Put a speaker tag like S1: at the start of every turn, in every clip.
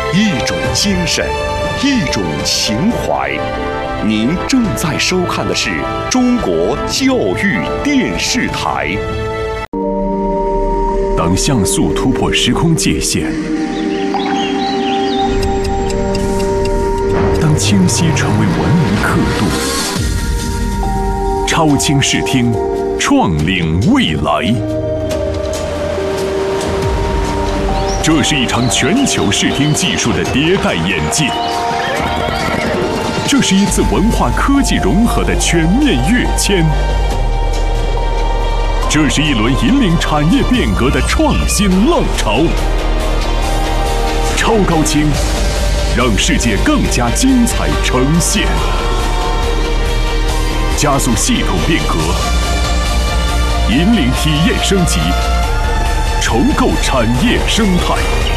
S1: 一种精神，一种情怀。您正在收看的是中国教育电视台。当像素突破时空界限，当清晰成为文明刻度，超清视听，创领未来。这是一场全球视听技术的迭代演进，这是一次文化科技融合的全面跃迁，这是一轮引领产业变革的创新浪潮。超高清，让世界更加精彩呈现，加速系统变革，引领体验升级，重构产业生态。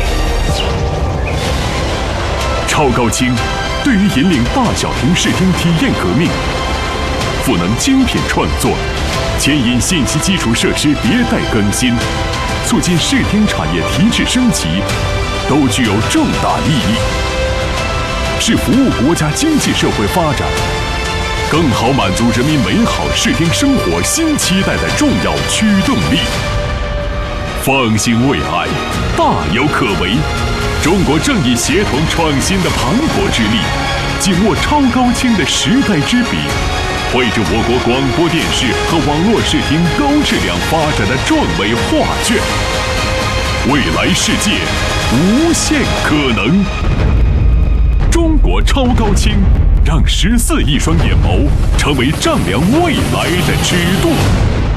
S1: 超高清对于引领大小屏视听体验革命，赋能精品创作，牵引信息基础设施迭代更新，促进视听产业提质升级，都具有重大意义，是服务国家经济社会发展，更好满足人民美好视听生活新期待的重要驱动力。放心未来，大有可为。中国正以协同创新的磅礴之力，紧握超高清的时代之笔，绘制我国广播电视和网络视听高质量发展的壮伟画卷。未来世界无限可能。中国超高清，让14亿双眼眸成为丈量未来的尺度。